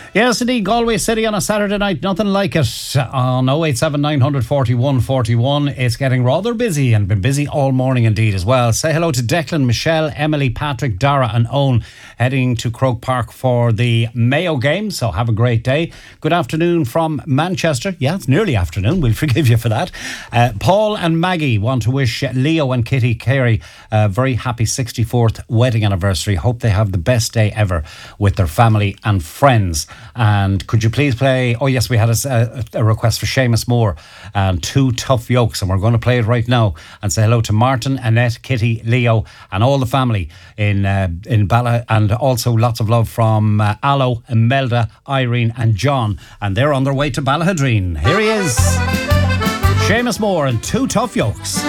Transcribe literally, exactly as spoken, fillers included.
Yes, indeed, Galway City on a Saturday night, nothing like it. On oh eight seven nine forty-one forty-one, it's getting rather busy and been busy all morning indeed as well. Say hello to Declan, Michelle, Emily, Patrick, Dara and Owen heading to Croke Park for the Mayo game, so have a great day. Good afternoon from Manchester. Yeah, it's nearly afternoon, we'll forgive you for that. Uh, Paul and Maggie want to wish Leo and Kitty Carey a very happy sixty-fourth wedding anniversary. Hope they have the best day ever with their family and friends. And could you please play, oh yes, we had a, a request for Seamus Moore and Two Tough Yokes, and we're going to play it right now and say hello to Martin, Annette, Kitty, Leo and all the family in uh, in Bala, and also lots of love from uh, Allo, Imelda, Irene and John, and they're on their way to Ballahadreen. Here he is, Seamus Moore and Two Tough Yokes.